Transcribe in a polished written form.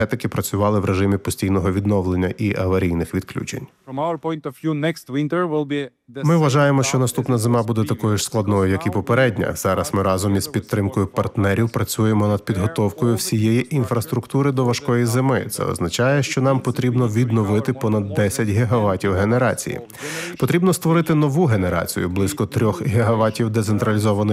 енергетики працювали в режимі постійного відновлення і аварійних відключень. Ми вважаємо, що наступна зима буде такою ж складною, як і попередня. Зараз ми разом із підтримкою партнерів працюємо над підготовкою всієї інфраструктури до важкої зими. Це означає, що нам потрібно відновити понад 10 гігаватів генерації. Потрібно створити нову генерацію, близько 3 гігаватів децентралізованої